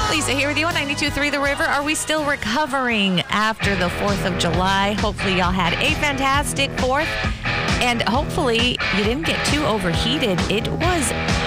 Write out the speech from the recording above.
Lisa here with you on 92.3 The River. Are we still recovering after the 4th of July? Hopefully y'all had a fantastic 4th. And hopefully you didn't get too overheated. It was